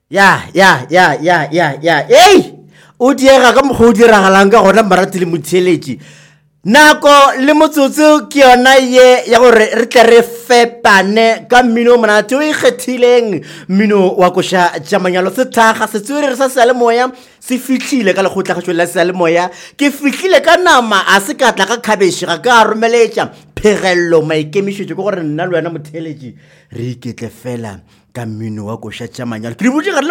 ya ei o diega ka mokgwa o diragalang ka gona Marati le Motheletši. Nako le motsotso ke yona ye ya gore re tle re fepane ka mmino o monate o ikgethileng, mmino wa koša tša manyalo. Sethaga setswere sa seyalemoya se fihlile ka lekgotlagatšo la seyalemoya. Ke fihlile ka nama a se ka tla ka khabešhe ga ka romeletša phegello maikemišetšo ke gore nna le wena Motheletši re iketle fela ka mmino wa koša tša manyalo. Ke di botše